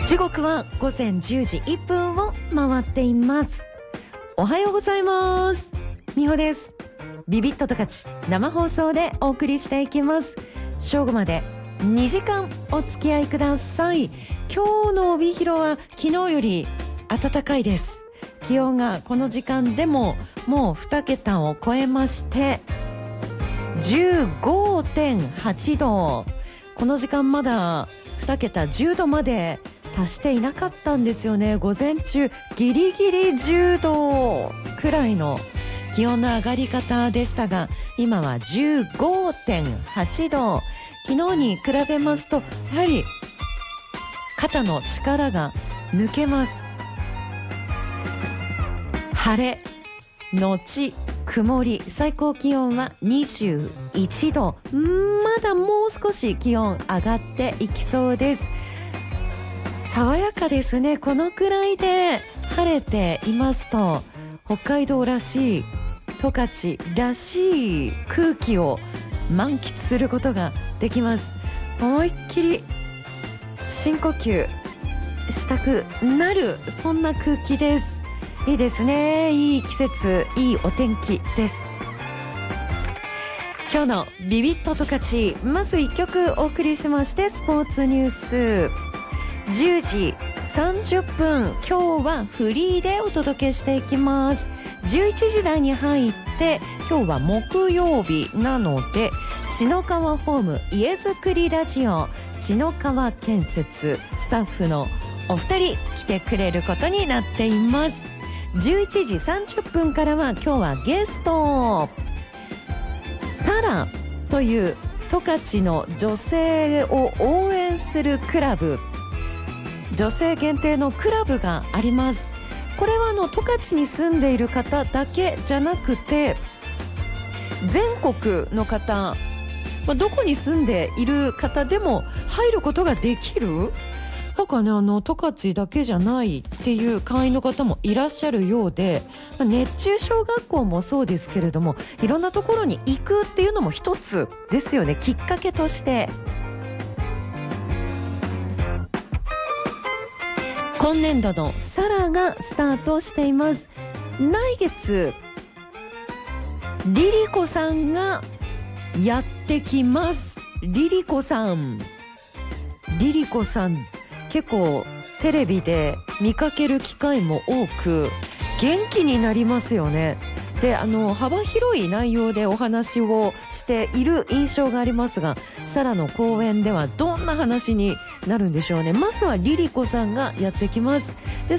時刻は午前10時1分を回っています。おはようございます。みほです。ビビッととかち生放送でお送りしていきます。正午まで2時間お付き合いください。今日の帯広は昨日より暖かいです。気温がこの時間でももう2桁を超えまして15.8 度。この時間まだ2桁10度まで達していなかったんですよね。午前中ギリギリ10度くらいの気温の上がり方でしたが、今は 15.8 度。昨日に比べますとやはり肩の力が抜けます。晴れのち曇り、最高気温は21度。まだもう少し気温上がっていきそうです。爽やかですね。このくらいで晴れていますと北海道らしい、十勝らしい空気を満喫することができます。思いっきり深呼吸したくなる、そんな空気です。いいですね。いい季節、いいお天気です。今日のビビッととかち、まず1曲お送りしまして、スポーツニュース10時30分、今日はフリーでお届けしていきます。11時台に入って、今日は木曜日なので篠川ホーム家づくりラジオ篠川建設スタッフのお二人来てくれることになっています。11時30分からは今日はゲストサラという十勝の女性を応援するクラブ、女性限定のクラブがあります。これは十勝に住んでいる方だけじゃなくて全国の方、どこに住んでいる方でも入ることができる。なんかね、十勝だけじゃないっていう会員の方もいらっしゃるようで、熱中小学校もそうですけれども、いろんなところに行くっていうのも一つですよね、きっかけとして。今年度のサラがスタートしています。来月リリコさんがやってきます。リリコさん結構テレビで見かける機会も多く元気になりますよね。で、幅広い内容でお話をしている印象がありますが、サラの講演ではどんな話になるんでしょうね。まずはリリコさんがやってきます。で、